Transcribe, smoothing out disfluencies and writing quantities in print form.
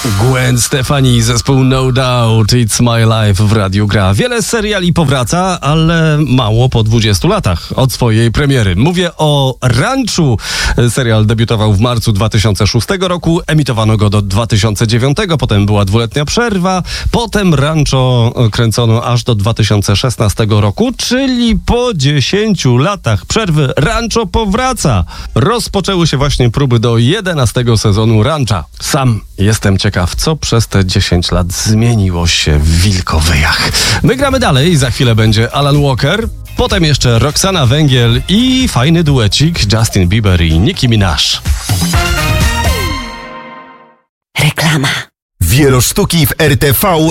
Gwen Stefani, zespół No Doubt, It's My Life w Radiu Gra. Wiele seriali powraca, ale mało po 20 latach od swojej premiery. Mówię o Ranchu. Serial debiutował w marcu 2006 roku, emitowano go do 2009, potem była 2-letnia przerwa, potem Rancho kręcono aż do 2016 roku, czyli po 10 latach przerwy Rancho powraca. Rozpoczęły się właśnie próby do 11 sezonu Rancha. Sam jestem ciekaw, co przez te 10 lat zmieniło się w wilkowyjach. My gramy dalej, za chwilę będzie Alan Walker, potem jeszcze Roxana Węgiel i fajny duecik Justin Bieber i Nicki Minaj. Reklama. Wielosztuki w RTV